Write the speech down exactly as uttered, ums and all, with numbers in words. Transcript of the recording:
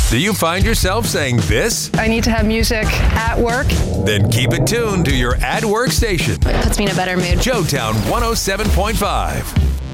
Do you find yourself saying this? I need to have music at work. Then keep it tuned to your at work station. It puts me in a better mood. Joetown one oh seven point five.